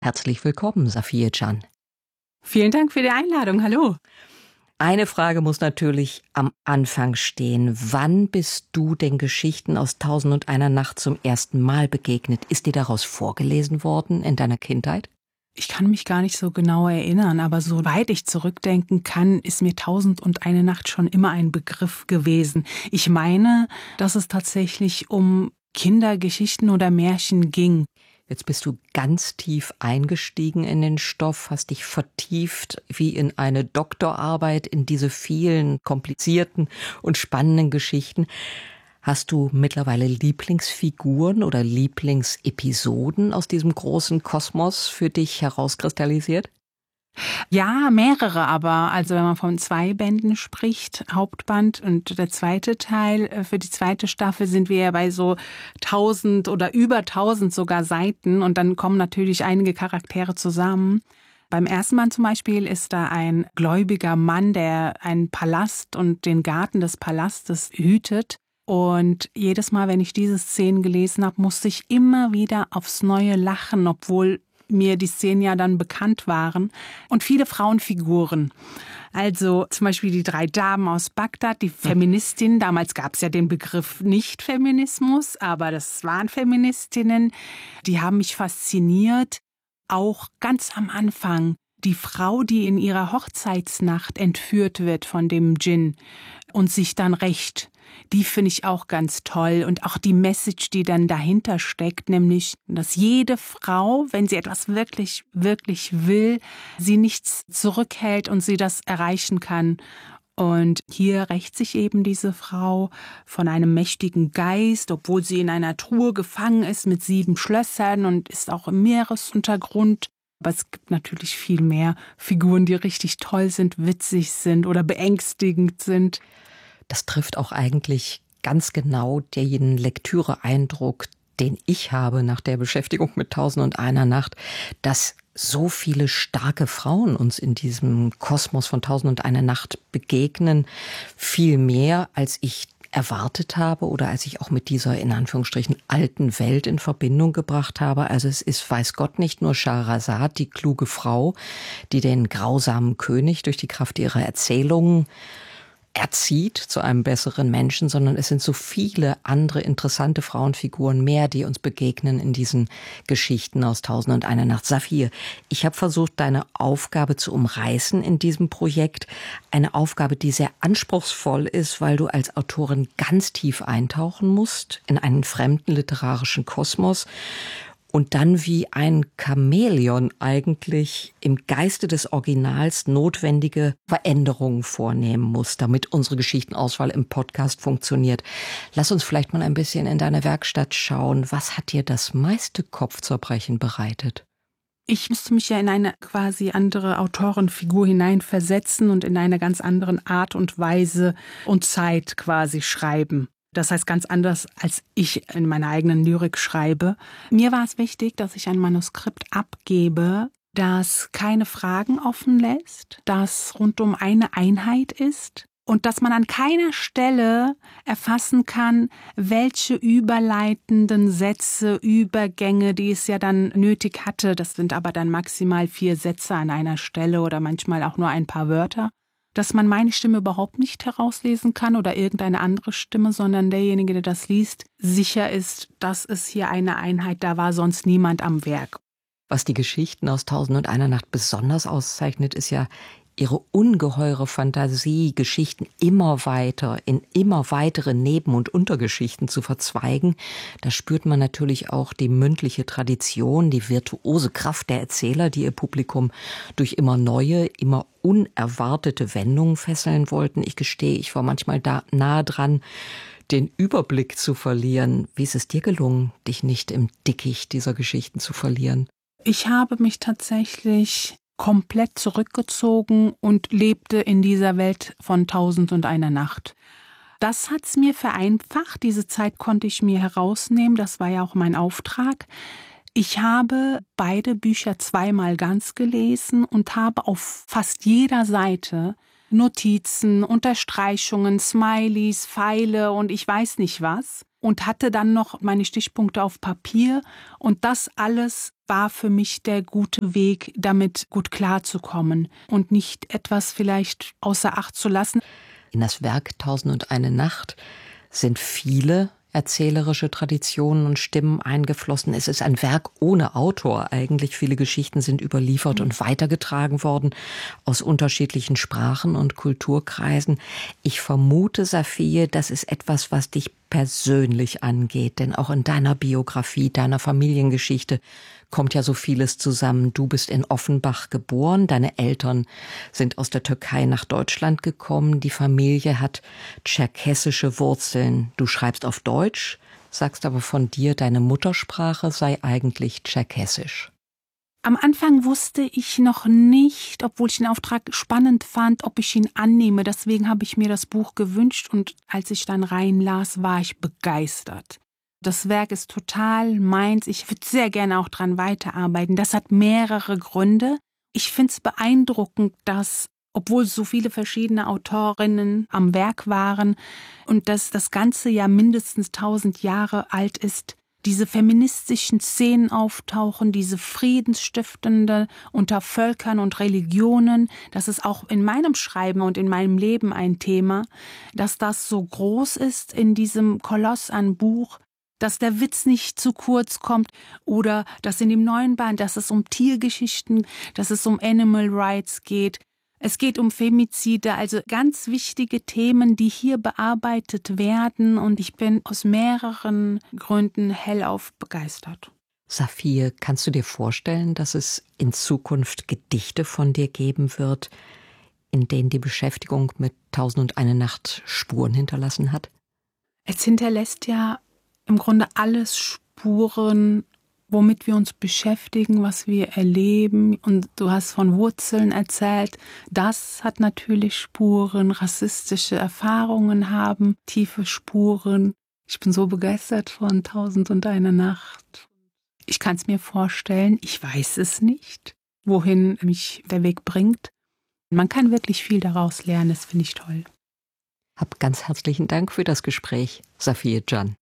Herzlich willkommen, Safiye Can. Vielen Dank für die Einladung. Hallo. Eine Frage muss natürlich am Anfang stehen. Wann bist du den Geschichten aus 1001 Nacht zum ersten Mal begegnet? Ist dir daraus vorgelesen worden in deiner Kindheit? Ich kann mich gar nicht so genau erinnern, aber soweit ich zurückdenken kann, ist mir 1001 Nacht schon immer ein Begriff gewesen. Ich meine, dass es tatsächlich um Kindergeschichten oder Märchen ging. Jetzt bist du ganz tief eingestiegen in den Stoff, hast dich vertieft wie in eine Doktorarbeit in diese vielen komplizierten und spannenden Geschichten. Hast du mittlerweile Lieblingsfiguren oder Lieblingsepisoden aus diesem großen Kosmos für dich herauskristallisiert? Ja, mehrere aber. Also wenn man von 2 Bänden spricht, Hauptband und der zweite Teil, für die zweite Staffel sind wir ja bei so 1000 oder über 1000 sogar Seiten und dann kommen natürlich einige Charaktere zusammen. Beim ersten Band zum Beispiel ist da ein gläubiger Mann, der einen Palast und den Garten des Palastes hütet. Und jedes Mal, wenn ich diese Szenen gelesen habe, musste ich immer wieder aufs Neue lachen, obwohl mir die Szenen ja dann bekannt waren. Und viele Frauenfiguren. Also zum Beispiel die 3 Damen aus Bagdad, die Feministinnen. Damals gab es ja den Begriff Nicht-Feminismus, aber das waren Feministinnen. Die haben mich fasziniert. Auch ganz am Anfang die Frau, die in ihrer Hochzeitsnacht entführt wird von dem Djinn und sich dann rächt. Die finde ich auch ganz toll. Und auch die Message, die dann dahinter steckt, nämlich, dass jede Frau, wenn sie etwas wirklich, wirklich will, sie nichts zurückhält und sie das erreichen kann. Und hier rächt sich eben diese Frau von einem mächtigen Geist, obwohl sie in einer Truhe gefangen ist mit 7 Schlössern und ist auch im Meeresuntergrund. Aber es gibt natürlich viel mehr Figuren, die richtig toll sind, witzig sind oder beängstigend sind. Das trifft auch eigentlich ganz genau den Lektüre-Eindruck, den ich habe nach der Beschäftigung mit 1001 Nacht, dass so viele starke Frauen uns in diesem Kosmos von 1001 Nacht begegnen. Viel mehr, als ich erwartet habe oder als ich auch mit dieser in Anführungsstrichen alten Welt in Verbindung gebracht habe. Also es ist, weiß Gott, nicht nur Scheherazade, die kluge Frau, die den grausamen König durch die Kraft ihrer Erzählungen erzieht zu einem besseren Menschen, sondern es sind so viele andere interessante Frauenfiguren mehr, die uns begegnen in diesen Geschichten aus 1001 Nacht. Safiye, ich habe versucht, deine Aufgabe zu umreißen in diesem Projekt. Eine Aufgabe, die sehr anspruchsvoll ist, weil du als Autorin ganz tief eintauchen musst in einen fremden literarischen Kosmos und dann wie ein Chamäleon eigentlich im Geiste des Originals notwendige Veränderungen vornehmen muss, damit unsere Geschichtenauswahl im Podcast funktioniert. Lass uns vielleicht mal ein bisschen in deine Werkstatt schauen. Was hat dir das meiste Kopfzerbrechen bereitet? Ich musste mich ja in eine quasi andere Autorenfigur hineinversetzen und in einer ganz anderen Art und Weise und Zeit quasi schreiben. Das heißt ganz anders, als ich in meiner eigenen Lyrik schreibe. Mir war es wichtig, dass ich ein Manuskript abgebe, das keine Fragen offen lässt, das rundum eine Einheit ist und dass man an keiner Stelle erfassen kann, welche überleitenden Sätze, Übergänge, die es ja dann nötig hatte. Das sind aber dann maximal 4 Sätze an einer Stelle oder manchmal auch nur ein paar Wörter. Dass man meine Stimme überhaupt nicht herauslesen kann oder irgendeine andere Stimme, sondern derjenige, der das liest, sicher ist, dass es hier eine Einheit, da war sonst niemand am Werk. Was die Geschichten aus 1001 Nacht besonders auszeichnet, ist ja ihre ungeheure Fantasie, Geschichten immer weiter in immer weitere Neben- und Untergeschichten zu verzweigen. Da spürt man natürlich auch die mündliche Tradition, die virtuose Kraft der Erzähler, die ihr Publikum durch immer neue, immer unerwartete Wendungen fesseln wollten. Ich gestehe, ich war manchmal da nahe dran, den Überblick zu verlieren. Wie ist es dir gelungen, dich nicht im Dickicht dieser Geschichten zu verlieren? Ich habe mich tatsächlich komplett zurückgezogen und lebte in dieser Welt von 1001 Nacht. Das hat es mir vereinfacht. Diese Zeit konnte ich mir herausnehmen. Das war ja auch mein Auftrag. Ich habe beide Bücher 2-mal ganz gelesen und habe auf fast jeder Seite Notizen, Unterstreichungen, Smileys, Pfeile und ich weiß nicht was. und hatte dann noch meine Stichpunkte auf Papier. Und das alles war für mich der gute Weg, damit gut klarzukommen und nicht etwas vielleicht außer Acht zu lassen. In das Werk 1001 Nacht sind viele erzählerische Traditionen und Stimmen eingeflossen. Es ist ein Werk ohne Autor eigentlich. Viele Geschichten sind überliefert und weitergetragen worden aus unterschiedlichen Sprachen und Kulturkreisen. Ich vermute, Safiye, das ist etwas, was dich persönlich angeht. Denn auch in deiner Biografie, deiner Familiengeschichte kommt ja so vieles zusammen. Du bist in Offenbach geboren, deine Eltern sind aus der Türkei nach Deutschland gekommen, die Familie hat tscherkessische Wurzeln. Du schreibst auf Deutsch, sagst aber von dir, deine Muttersprache sei eigentlich tscherkessisch. Am Anfang wusste ich noch nicht, obwohl ich den Auftrag spannend fand, ob ich ihn annehme. Deswegen habe ich mir das Buch gewünscht und als ich dann reinlas, war ich begeistert. Das Werk ist total meins. Ich würde sehr gerne auch dran weiterarbeiten. Das hat mehrere Gründe. Ich finde es beeindruckend, dass, obwohl so viele verschiedene Autorinnen am Werk waren und dass das Ganze ja mindestens 1000 Jahre alt ist, diese feministischen Szenen auftauchen, diese friedensstiftende unter Völkern und Religionen, das ist auch in meinem Schreiben und in meinem Leben ein Thema, dass das so groß ist in diesem Koloss an Buch, dass der Witz nicht zu kurz kommt oder dass in dem neuen Band, dass es um Tiergeschichten, dass es um Animal Rights geht. Es geht um Femizide, also ganz wichtige Themen, die hier bearbeitet werden und ich bin aus mehreren Gründen hellauf begeistert. Safiye, kannst du dir vorstellen, dass es in Zukunft Gedichte von dir geben wird, in denen die Beschäftigung mit 1001 Nacht Spuren hinterlassen hat? Es hinterlässt ja im Grunde alles Spuren, womit wir uns beschäftigen, was wir erleben. Und du hast von Wurzeln erzählt. Das hat natürlich Spuren. Rassistische Erfahrungen haben tiefe Spuren. Ich bin so begeistert von 1001 Nacht. Ich kann es mir vorstellen. Ich weiß es nicht, wohin mich der Weg bringt. Man kann wirklich viel daraus lernen. Das finde ich toll. Hab ganz herzlichen Dank für das Gespräch, Safiye Can.